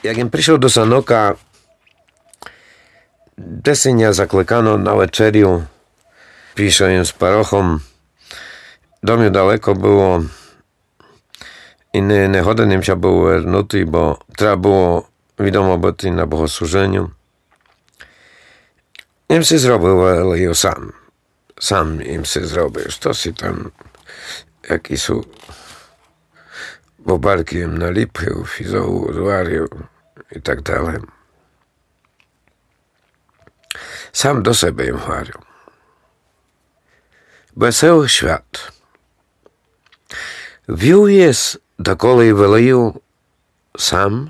Jak im prišiel do Sanoka, desenia zaklekano na večeriu, prišiel im s parochom, do mňa daleko było i nehodným sa bol vernutý, bo treba było wiadomo byť na bohosluženiu. Im si zrobil veliju sám. Sám im si zrobil. Što si tam, jaký sú bobarky im nalipil, fizovu, zvaril i tak dále. Sám do sebe im hovoril. Wesoły świat. Wił jest dokolej veliju sam.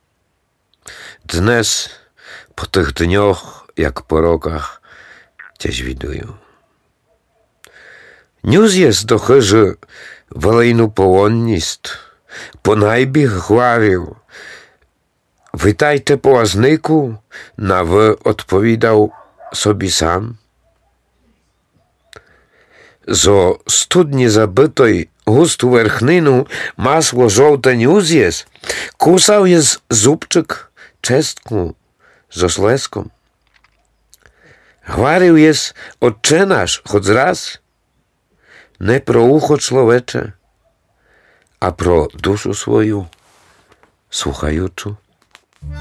Dnes po tych dnioch, jak po rokach, gdzieś widuję. News jest do chyży velejnu połonnist. Po najbich chwarił. Witajcie po łaznyku, na wy odpowiadał sobie sam. Zo studnie zabytoj gustu werchninu masło żołte news jest. Kusał jest zupczyk czestku z ośleską. Chwarił jest odczynasz choć raz. Nie pro ucho człowiecze, a pro duшу swoją słuchajuczu.